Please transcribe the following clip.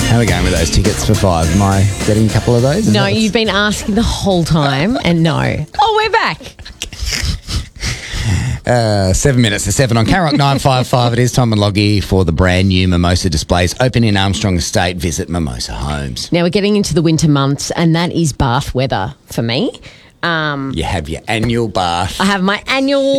How are we going with those tickets for 5? Am I getting a couple of those? No, you've been asking the whole time, and no. Oh, we're back. 7 minutes to 7 on Carrock 955. It is Tom and Loggy for the brand new Mimosa displays. Open in Armstrong Estate. Visit Mimosa Homes. Now we're getting into the winter months, and that is bath weather for me. You have your annual bath. I have my annual